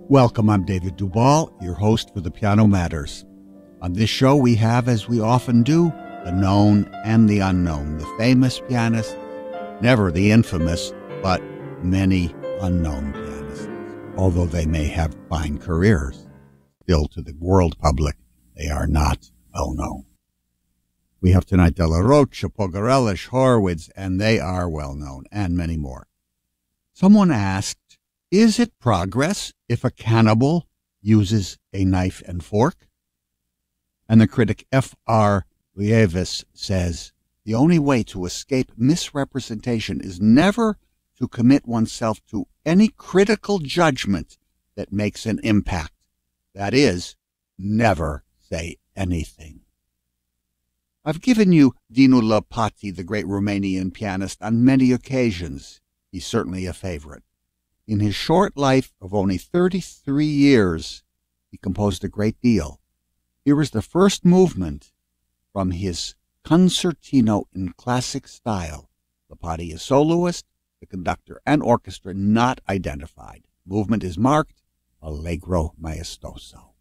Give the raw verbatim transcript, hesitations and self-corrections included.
Welcome, I'm David Duvall, your host for The Piano Matters. On this show, we have, as we often do, the known and the unknown, the famous pianists, never the infamous, but many unknown pianists. Although they may have fine careers, still to the world public, they are not well known. We have tonight Della Rocha, Pogarellish, Horowitz, and they are well known, and many more. Someone asked, is it progress if a cannibal uses a knife and fork? And the critic F R Lieves says, the only way to escape misrepresentation is never to commit oneself to any critical judgment that makes an impact. That is, never say anything. I've given you Dinu Lopati, the great Romanian pianist, on many occasions. He's certainly a favorite. In his short life of only thirty-three years, he composed a great deal. Here is the first movement from his Concertino in classic style. Lopati is soloist, the conductor and orchestra not identified. Movement is marked Allegro Maestoso.